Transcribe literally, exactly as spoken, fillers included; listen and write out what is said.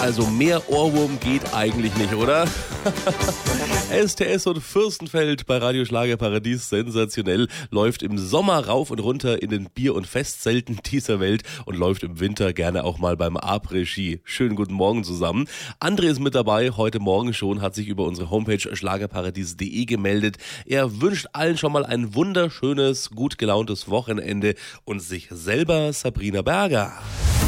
Also mehr Ohrwurm geht eigentlich nicht, oder? S T S und Fürstenfeld bei Radio Schlagerparadies, sensationell, läuft im Sommer rauf und runter in den Bier- und Festzelten dieser Welt und läuft im Winter gerne auch mal beim Après-Ski. Schönen guten Morgen zusammen. André ist mit dabei, heute Morgen schon, hat sich über unsere Homepage schlagerparadies punkt de gemeldet. Er wünscht allen schon mal ein wunderschönes, gut gelauntes Wochenende und sich selber Sabrina Berger.